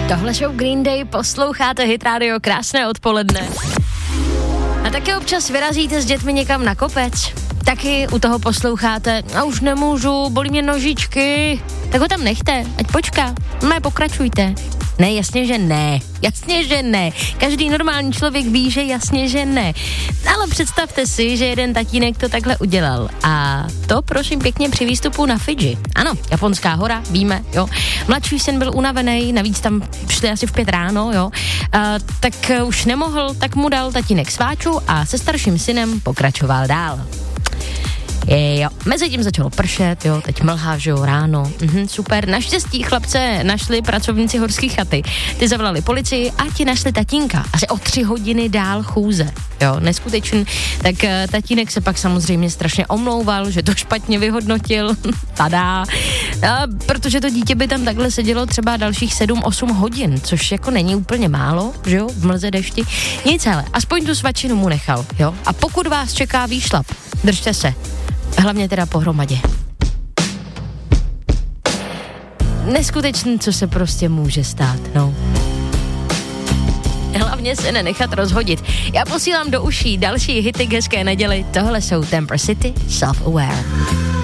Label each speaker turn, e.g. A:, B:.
A: Tohle show Green Day, posloucháte Hit Radio, krásné odpoledne. A taky občas vyrazíte s dětmi někam na kopec, taky u toho posloucháte, a už nemůžu, bolí mě nožičky, tak ho tam nechte, ať počká, pokračujte. Ne, jasně, že ne. Každý normální člověk ví, že jasně, že ne. Ale představte si, že jeden tatínek to takhle udělal. A to, prosím pěkně, při výstupu na Fidži. Ano, japonská hora, víme, jo. Mladší syn byl unavený, navíc tam šli asi v 5 ráno, jo. Tak už nemohl, tak mu dal tatínek sváču a se starším synem pokračoval dál. Jo, mezi tím začalo pršet, jo, teď mlhá, že jo, ráno, super. Naštěstí chlapce našli pracovníci horské chaty, ty zavolali policii a ti našli tatínka, asi o 3 hodiny dál chůze, jo, neskutečný. Tak tatínek se pak samozřejmě strašně omlouval, že to špatně vyhodnotil, tadá, protože to dítě by tam takhle sedělo třeba dalších 7-8 hodin, což jako není úplně málo, že jo, v mlze dešti. Nic, hele, aspoň tu svačinu mu nechal, jo, a pokud vás čeká výšlap, držte se. Hlavně teda pohromadě. Neskutečný, co se prostě může stát, no. Hlavně se nenechat rozhodit. Já posílám do uší další hity k hezké neděli. Tohle jsou Temper City, Self-Aware.